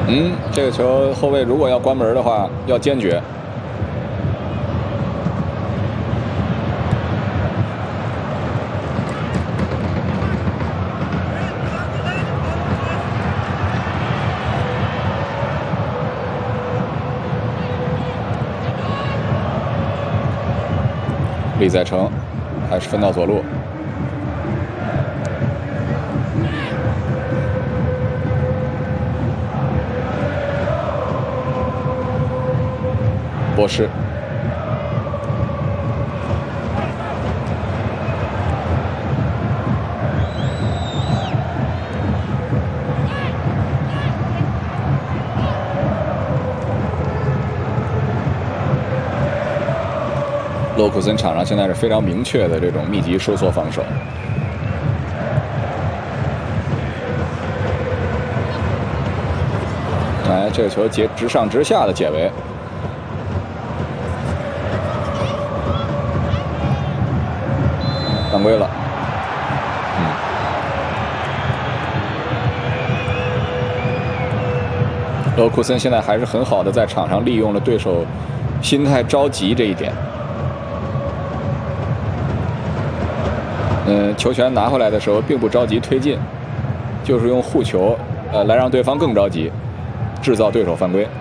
这个球后卫如果要关门的话，要坚决。李在成还是分到左路。 博士，勒沃库森场上现在是非常明确的这种密集收缩防守。哎，这个球直上直下的解围。 犯规了，勒沃库森现在还是很好的在场上利用了对手心态着急这一点。球权拿回来的时候并不着急推进，就是用护球来让对方更着急，制造对手犯规。